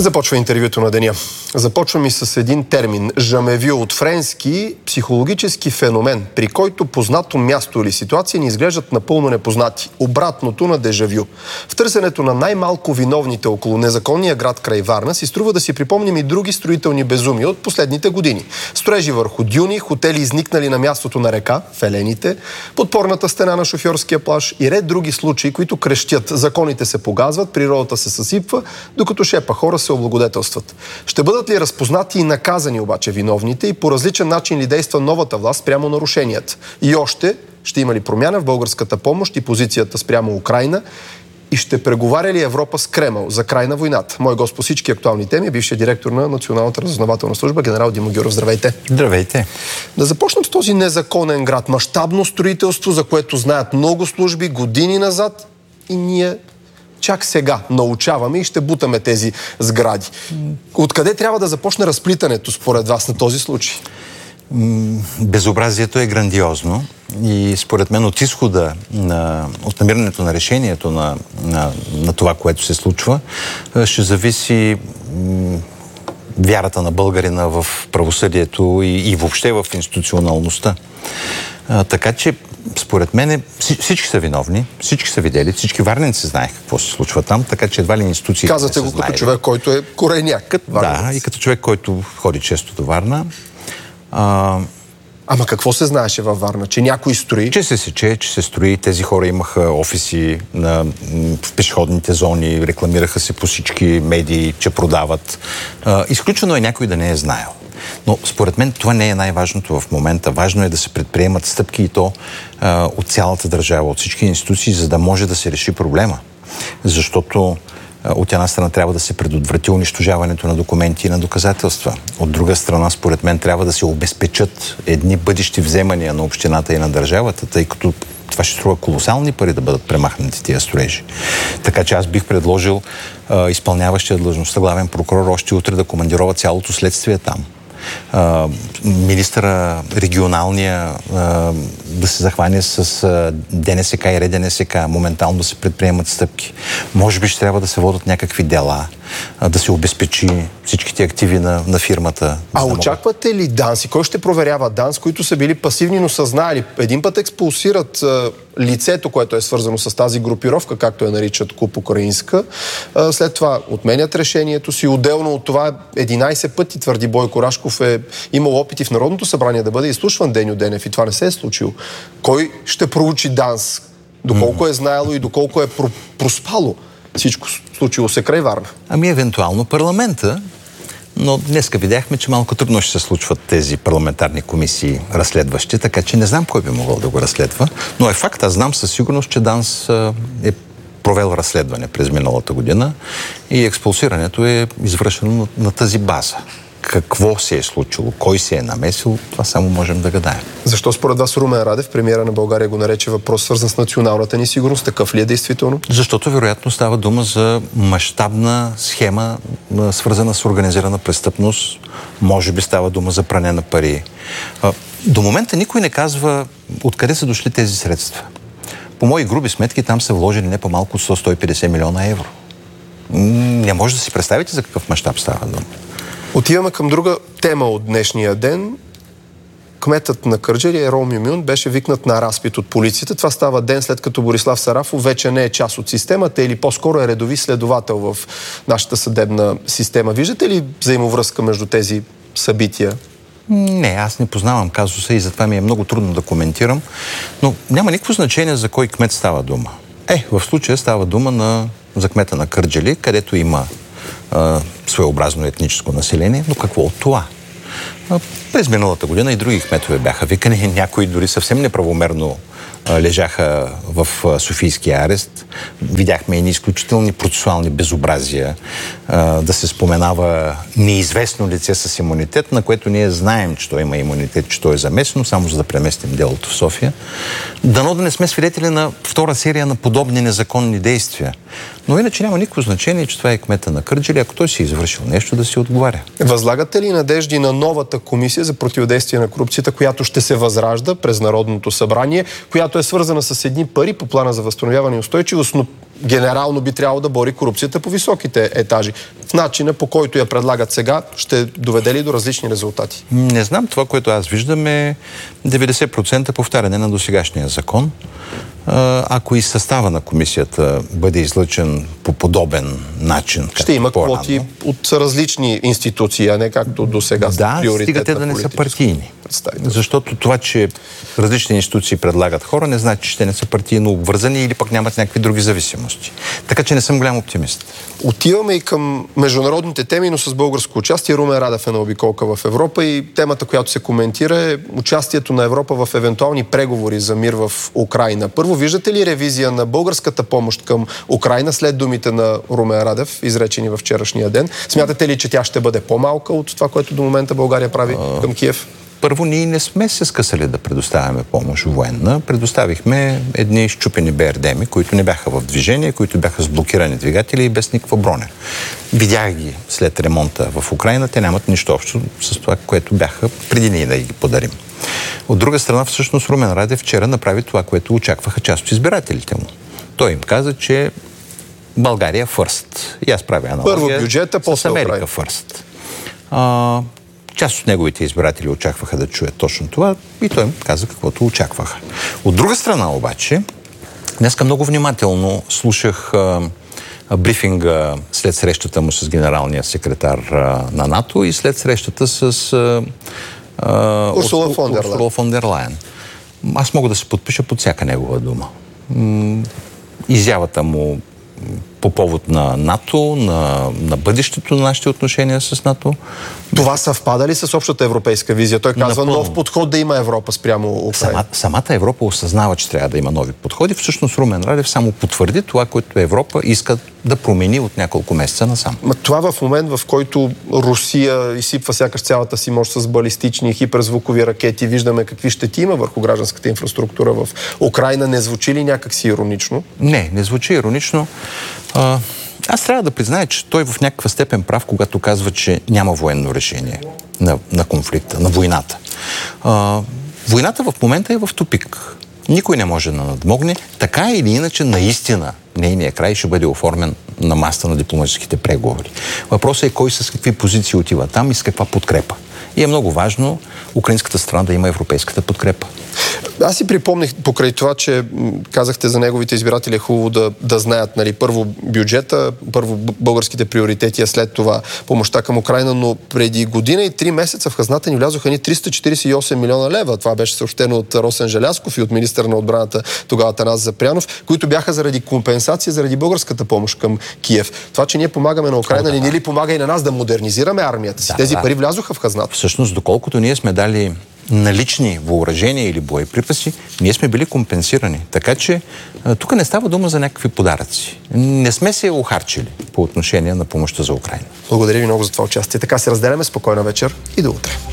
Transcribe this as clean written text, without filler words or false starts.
Започва интервюто на деня. Започвам и с един термин. Жамевю от френски, психологически феномен, при който познато място или ситуация ни изглеждат напълно непознати. Обратното на дежавю. В търсенето на най-малко виновните около незаконния град край Варна си струва да си припомним и други строителни безумия от последните години. Строежи върху дюни, хотели изникнали на мястото на река, Фелените, подпорната стена на шофьорския плаж и ред други случаи, които крещят. Законите се погазват, природата се съсипва, докато шепа хора се облагодетелстват. Ще бъдат ли разпознати и наказани обаче виновните и по различен начин ли действа новата власт спрямо нарушенията? И още, ще има ли промяна в българската помощ и позицията спрямо Украйна? И ще преговаря ли Европа с Кремъл за край на войната? Мой гост по всички актуални теми е бившият директор на Националната разузнавателна служба, генерал Димо Гяуров. Здравейте! Здравейте! Да започнем с този незаконен град. Мащабно строителство, за което знаят много служби години назад и ние чак сега научаваме и ще бутаме тези сгради. Откъде трябва да започне разплитането според вас на този случай? Безобразието е грандиозно и според мен от изхода, от намирането на решението на това, което се случва, ще зависи вярата на българина в правосъдието и въобще в институционалността. Така че, според мен, всички са виновни, всички са видели, всички варненци знаеха какво се случва там, така че едва ли институциите казвате го като човек, който е коренняк. Да, и като човек, който ходи често до Варна. Ама какво се знаеше във Варна? Че някой строи? Че се сече, че се строи. Тези хора имаха офиси в пешеходните зони, рекламираха се по всички медии, че продават. Изключено е някой да не е знаел. Но според мен това не е най-важното в момента. Важно е да се предприемат стъпки и то от цялата държава, от всички институции, за да може да се реши проблема. Защото от една страна трябва да се предотврати унищожаването на документи и на доказателства. От друга страна, според мен, трябва да се обезпечат едни бъдещи вземания на общината и на държавата, тъй като това ще струва колосални пари да бъдат премахнати тия строежи. Така че аз бих предложил изпълняващия длъжността главен прокурор още утре да командирова цялото следствие там. Министъра регионалния да се захване с ДНСК и РДНСК, моментално да се предприемат стъпки. Може би ще трябва да се водят някакви дела, да се обезпечи всичките активи на фирмата. А очаквате ли ДАНС и кой ще проверява ДАНС, които са били пасивни, но са знаели? Един път експулсират лицето, което е свързано с тази групировка, както я наричат КУП Украинска. След това отменят решението си. Отделно от това 11 пъти, твърди Бойко Рашков, е имал опити в Народното събрание да бъде изслушван Деню Денев и това не се е случило. Кой ще проучи ДАНС? Доколко е знаело и доколко е проспало всичко случило се край Варна? Ами евентуално парламента, но днеска видяхме, че малко трудно ще се случват тези парламентарни комисии разследващи, така че не знам кой би могъл да го разследва, но е факт, аз знам със сигурност, че ДАНС е провел разследване през миналата година и експулсирането е извършено на тази база. Какво се е случило, кой се е намесил, това само можем да гадаем. Защо според вас Румен Радев, премиера на България, го нарече въпрос свързан с националната ни сигурност? Такъв ли е действително? Защото вероятно става дума за мащабна схема, свързана с организирана престъпност. Може би става дума за пране на пари. До момента никой не казва откъде са дошли тези средства. По мои груби сметки там са вложени не по-малко 100-150 милиона евро. Не може да си представите за какъв мащаб става дума. Отиваме към друга тема от днешния ден. Кметът на Кърджали, Ерол Мюмюн, беше викнат на разпит от полицията. Това става ден след като Борислав Сарафов вече не е част от системата или по-скоро е редови следовател в нашата съдебна система. Виждате ли взаимовръзка между тези събития? Не, аз не познавам казуса и затова ми е много трудно да коментирам, но няма никакво значение за кой кмет става дума. В случая става дума за кмета на Кърджали, където има своеобразно етническо население, но какво от това? През миналата година и други кметове бяха викани, някои дори съвсем неправомерно лежаха в софийския арест. Видяхме и изключителни процесуални безобразия, да се споменава неизвестно лице с имунитет, на което ние знаем, че той има имунитет, че той е замесено, само за да преместим делото в София. Дано да не сме свидетели на втора серия на подобни незаконни действия. Но иначе няма никакво значение, че това е кмета на Кърджали, ако той си е извършил нещо, да си отговаря. Възлагате ли надежди на новата комисия за противодействие на корупцията, която ще се възражда през Народното събрание, която е свързана с едни пари по плана за възстановяване и устойчивост, справедливост, но генерално би трябвало да бори корупцията по високите етажи. В начина, по който я предлагат сега, ще доведе ли до различни резултати? Не знам. Това, което аз виждам е 90% повтаряне на досегашния закон. Ако и състава на комисията бъде излъчен по подобен начин, ще има квоти от различни институции, а не както до сега. Да, стига те да не са партийни. Защото това, че различни институции предлагат хора, не значи, че те не са партийно обвързани или пък нямат някакви други зависимости. Така че не съм голям оптимист. Отиваме и към международните теми, но с българско участие. Румен Радев е на обиколка в Европа и темата, която се коментира, е участието на Европа в евентуални преговори за мир в Украйна. Първо, виждате ли ревизия на българската помощ към Украйна след думите на Румен Радев, изречени във вчерашния ден? Смятате ли, че тя ще бъде по-малка от това, което до момента България прави към Киев? Първо, ние не сме се скъсали да предоставяме помощ военна. Предоставихме едни счупени БРД-ми, които не бяха в движение, които бяха с блокирани двигатели и без никаква броня. Видях ги след ремонта в Украйна. Те нямат нищо общо с това, което бяха преди ние да ги подарим. От друга страна, всъщност, Румен Радев вчера направи това, което очакваха част от избирателите му. Той им каза, че България фърст. И аз правя аналогия. Първо бюджета, после Америка фърст. Част от неговите избиратели очакваха да чуят точно това и той им каза каквото очакваха. От друга страна обаче, днеска много внимателно слушах брифинга след срещата му с генералния секретар на НАТО и след срещата с Урсула фон дер Лайен. Аз мога да се подпиша под всяка негова дума. Изявата му по повод на НАТО, на бъдещето на нашите отношения с НАТО. Това съвпада ли с общата европейска визия? Той казва нов подход да има Европа спрямо Украйна. Самата Европа осъзнава, че трябва да има нови подходи. Всъщност Румен Радев само потвърди това, което Европа иска да промени от няколко месеца насам. Това в момент, в който Русия изсипва сякаш цялата си мощ с балистични хиперзвукови ракети, виждаме какви щети има върху гражданската инфраструктура в Украйна, не звучи ли някак си иронично? Не звучи иронично. Аз трябва да призная, че той в някаква степен прав, когато казва, че няма военно решение на конфликта, на войната. Войната в момента е в тупик. Никой не може да надмогне. Така или иначе, наистина, нейният край ще бъде оформен на масата на дипломатическите преговори. Въпросът е кой с какви позиции отива там и с каква подкрепа. И е много важно украинската страна да има европейската подкрепа. Аз си припомних покрай това, че казахте за неговите избиратели е хубаво да знаят, нали, първо бюджета, първо българските приоритети, а след това помощта към Украйна, но преди година и 3 месеца в хазната ни влязоха ни 348 милиона лева. Това беше съобщено от Росен Желязков и от министър на отбраната тогава Атанас Запрянов, които бяха заради компенсация, заради българската помощ към Киев. Това, че ние помагаме на Украйна, не ли помага и на нас да модернизираме армията си? Тези пари влязоха в хазната. Всъщност, доколкото ние сме дали налични въоръжения или боеприпаси, ние сме били компенсирани. Така че тук не става дума за някакви подаръци. Не сме се охарчили по отношение на помощта за Украйна. Благодаря ви много за това участие. Така се разделяме. Спокойна вечер и до утре.